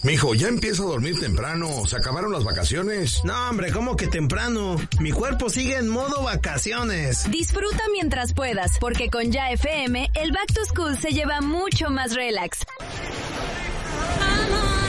Mijo, ya empieza a dormir temprano. ¿Se acabaron las vacaciones? No, hombre, ¿cómo que temprano? Mi cuerpo sigue en modo vacaciones. Disfruta mientras puedas, porque con Ya FM, el Back to School se lleva mucho más relax.